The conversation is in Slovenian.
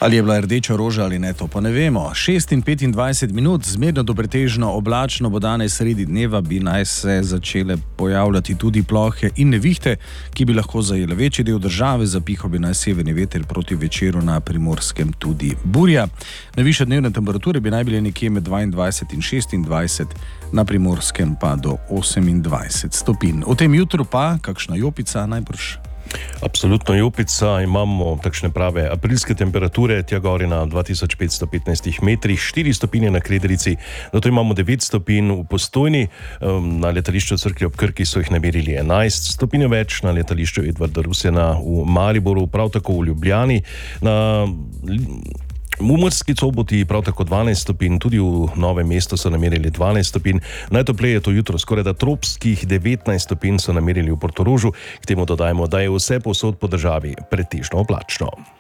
Ali je bila rdeča roža ali ne, to pa ne vemo. 6:25 minut, zmerno do pretežno oblačno bo danes sredi dneva, bi naj se začele pojavljati tudi plohe in nevihte, ki bi lahko zajele večji del države, zapihal bi naj severni veter proti večeru, na Primorskem tudi burja. Najvišje dnevne temperature bi naj bile nekje med 22 in 26, na Primorskem pa do 28 stopinj. V tem jutru pa kakšna jopica najbrž? Absolutno jopica, imamo takšne prave aprilske temperature, tja gori na 2515 metrih, 4 stopinje na Krederici, zato imamo 9 stopinj v Postojni, na letališču Cerklje ob Krki so jih namerili 11 stopinj več, na letališču Edvarda Rusjana v Mariboru, prav tako v Ljubljani, na Murski Soboti prav tako 12 stopinj, tudi v Novem mestu so namerili 12 stopinj, najtopleje je to jutro skoraj da tropskih 19 stopinj so namerili v Portorožu, k temu dodajmo, da je vse povsod po državi pretežno oblačno.